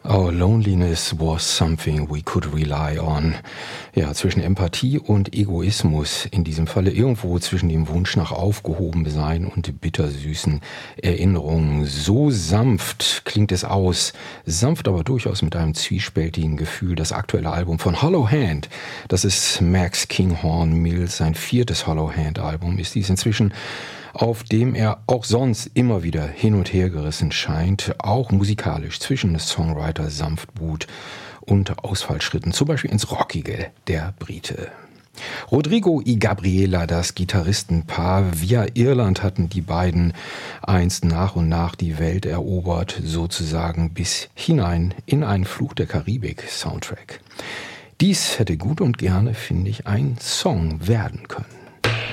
Our loneliness was something we could rely on. Ja, zwischen Empathie und Egoismus, in diesem Falle irgendwo zwischen dem Wunsch nach Aufgehobensein und bittersüßen Erinnerungen. So sanft klingt es aus, sanft aber durchaus mit einem zwiespältigen Gefühl. Das aktuelle Album von Hollow Hand, das ist Max Kinghorn Mills, sein 4. Hollow Hand Album ist dies inzwischen, auf dem er auch sonst immer wieder hin und her gerissen scheint, auch musikalisch zwischen Songwriter Sanftmut und Ausfallschritten, zum Beispiel ins Rockige der Brite. Rodrigo y Gabriela, das Gitarristenpaar, via Irland hatten die beiden einst nach und nach die Welt erobert, sozusagen bis hinein in einen Fluch der Karibik-Soundtrack. Dies hätte gut und gerne, finde ich, ein Song werden können.